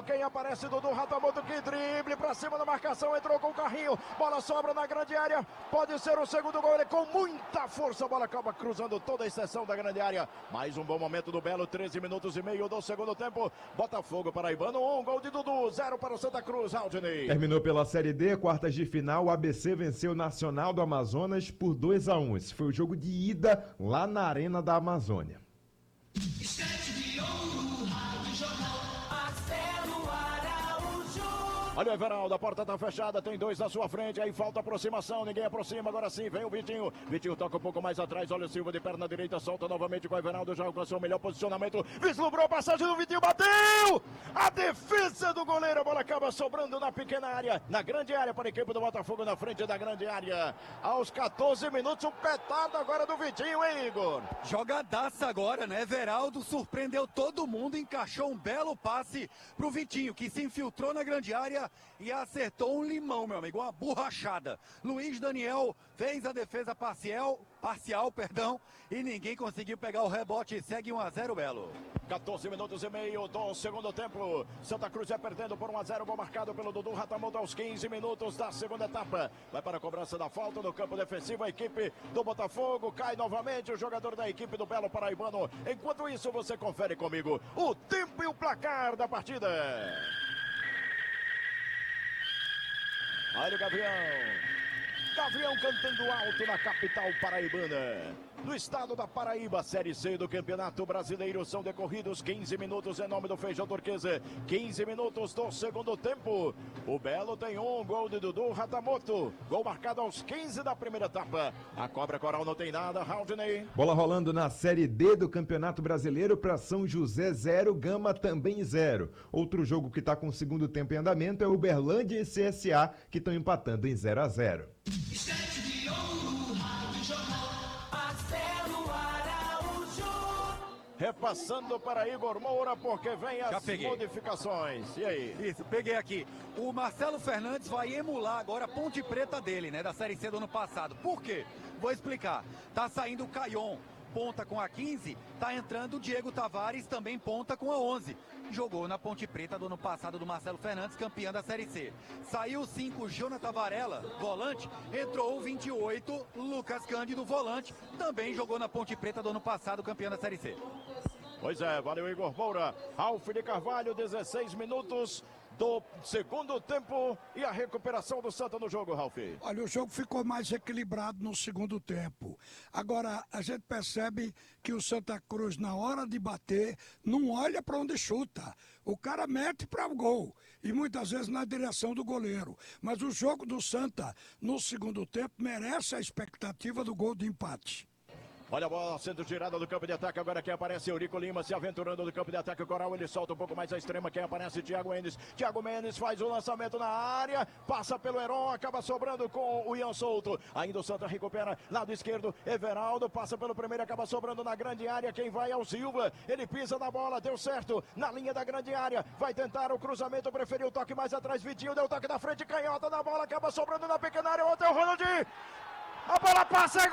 quem aparece? Dudu Ratamoto, que drible pra cima da marcação, entrou com o carrinho, bola sobra na grande área, pode ser o segundo gol, ele com muita força, a bola acaba cruzando toda a extensão da grande área. Mais um bom momento do Belo, 13 minutos e meio do segundo tempo. Botafogo paraibano, 1 gol de Dudu, 0 para o Santa Cruz, Aldinei. Terminou pela Série D, quartas de final, o ABC venceu o Nacional do Amazonas por 2-1. Esse foi o jogo de ida lá na Arena da Amazônia. Olha o Everaldo, a porta tá fechada, tem 2 na sua frente, aí falta aproximação, ninguém aproxima, agora sim, vem o Vitinho. Vitinho toca um pouco mais atrás, olha o Silva de perna direita, solta novamente com o Everaldo, já alcançou o melhor posicionamento, vislumbrou a passagem do Vitinho, bateu! A defesa do goleiro, a bola acaba sobrando na pequena área, na grande área para a equipe do Botafogo, na frente da grande área. Aos 14 minutos, um petardo agora do Vitinho, hein, Igor? Jogadaça agora, né? Everaldo surpreendeu todo mundo, encaixou um belo passe pro Vitinho, que se infiltrou na grande área e acertou um limão, meu amigo, uma borrachada. Luiz Daniel fez a defesa parcial, e ninguém conseguiu pegar o rebote. Segue 1-0, Belo. 14 minutos e meio do segundo tempo. Santa Cruz é perdendo por 1-0, gol marcado pelo Dudu Ratamoto aos 15 minutos da segunda etapa. Vai para a cobrança da falta no campo defensivo, a equipe do Botafogo. Cai novamente o jogador da equipe do Belo Paraibano. Enquanto isso, você confere comigo o tempo e o placar da partida. Olha o Gavião. Gavião cantando alto na capital paraibana. No estado da Paraíba, Série C do Campeonato Brasileiro, são decorridos 15 minutos em nome do Feijão Turquesa. 15 minutos do segundo tempo. O Belo tem um gol de Dudu Ratamoto. Gol marcado aos 15 da primeira etapa. A Cobra Coral não tem nada, Raudney. Bola rolando na Série D do Campeonato Brasileiro para São José 0, Gama também 0. Outro jogo que está com o segundo tempo em andamento é Uberlândia e CSA, que estão empatando em 0-0. Repassando para Igor Moura, porque vem as modificações. E aí? Isso, peguei aqui. O Marcelo Fernandes vai emular agora a Ponte Preta dele, né? Da Série C do ano passado. Por quê? Vou explicar. Tá saindo o Caion, ponta com a 15, tá entrando o Diego Tavares, também ponta com a 11. Jogou na Ponte Preta do ano passado do Marcelo Fernandes, campeão da Série C. Saiu o 5, Jonathan Varela, volante. Entrou o 28, Lucas Cândido, volante. Também jogou na Ponte Preta do ano passado, campeão da Série C. Pois é, valeu Igor Moura. Ralf de Carvalho, 16 minutos do segundo tempo e a recuperação do Santa no jogo, Ralf. Olha, o jogo ficou mais equilibrado no segundo tempo. Agora, a gente percebe que o Santa Cruz, na hora de bater, não olha para onde chuta. O cara mete para o gol e muitas vezes na direção do goleiro. Mas o jogo do Santa, no segundo tempo, merece a expectativa do gol de empate. Olha a bola sendo tirada do campo de ataque. Agora quem aparece é Eurico Lima se aventurando do campo de ataque. O Coral ele solta um pouco mais à extrema. Quem aparece? Thiago Mendes. Thiago Mendes faz o lançamento na área. Passa pelo Heron. Acaba sobrando com o Ian Souto. Ainda o Santa recupera. Lado esquerdo. Everaldo passa pelo primeiro. Acaba sobrando na grande área. Quem vai é o Silva. Ele pisa na bola. Deu certo. Na linha da grande área. Vai tentar o cruzamento. Preferiu o toque mais atrás. Vitinho deu toque na frente. Canhota na bola. Acaba sobrando na pequena área. Ontem é o Ronaldinho. A bola passa.